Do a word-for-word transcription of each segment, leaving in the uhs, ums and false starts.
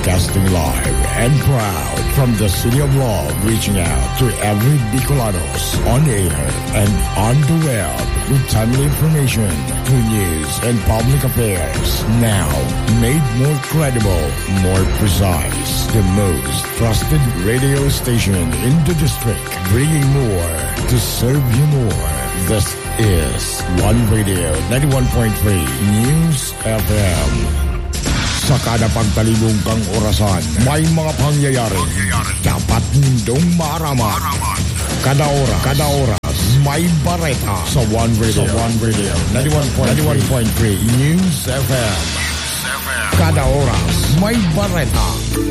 Broadcasting live and proud from the City of Love, reaching out to every Bicolanos on air and on the web with timely information, true news, and public affairs. Now, made more credible, more precise. The most trusted radio station in the district, bringing more to serve you more. This is One Radio ninety-one point three News F M. Sa kada pagtalibong kang orasan, may mga pangyayari dapat nindong maaraman. Kada oras, kada oras, may bareta sa One Radio, sa One Radio ninety-one point three News F M. Kada oras, may bareta.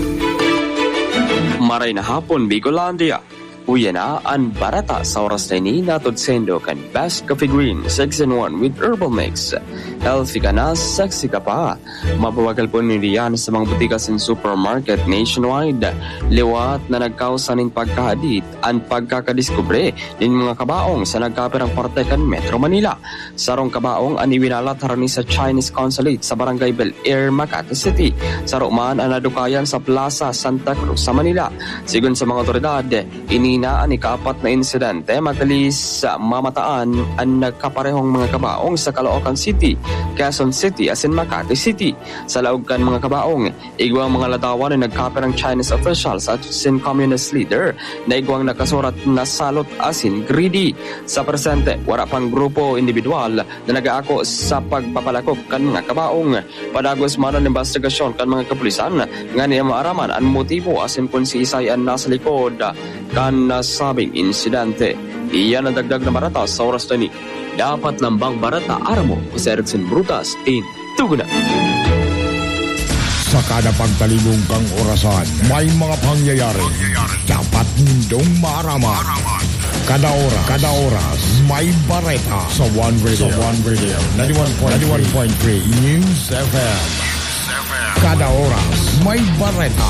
Maray na hapon, Bicolandia. Uya na ang barata sa oras na ini natod sendo kan Best Coffee Green six in one with herbal mix. Healthy ka na, sexy ka pa. Mabawagal po niliyan sa mga butikas in supermarket nationwide. Liwat na nagkausanin pagkahadit ang pagkakadiskubre din mga kabaong sa nagkapirang parte kan Metro Manila. Sarong kabaong ang iwinalat harani sa Chinese Consulate sa Barangay Bel Air, Makati City. Saruman ang nadukayan sa Plaza Santa Cruz sa Manila. Sigun sa mga otoridad, ini na ang ikaapat na insidente magalis sa mamataan ang nagkaparehong mga kabaong sa Caloocan City, Quezon City as in Makati City. Sa laugkan mga kabaong, igwang mga ladawan na nagkapirang Chinese officials at sin communist leader na igwang nakasurat na salot asin greedy. Sa presente, wala pang grupo individual na nag-aako sa pagpapalakop kan mga kabaong. Padagos man ang investigasyon kan mga kapulisan nga niya maaraman ang motibo asin kung si Isay ang nasa likod kan nasabing insidente. Iyan ang dagdag na barata sa oras na ni. Dapat lambang barata aramo o sa Erickson Brutas in Tuguna. Sa kada pagtalibong kang orasan, may mga pangyayari dapat nindong maaraman. Kada oras, kada oras, may bareta sa One Radio, sa One Radio ninety-one point three News F M. Kada oras, may bareta.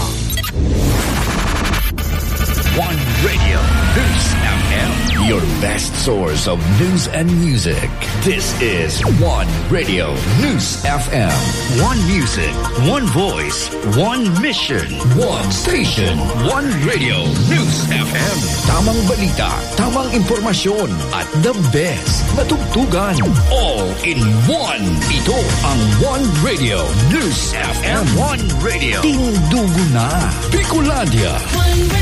One Radio News F M, your best source of news and music. This is One Radio News F M. One music, one voice, one mission, one station. One Radio News F M. Tamang balita, tamang impormasyon, at the best matugtugan. All in one. Ito ang One Radio News F M. One Radio. Tindugo na. Bicolandia.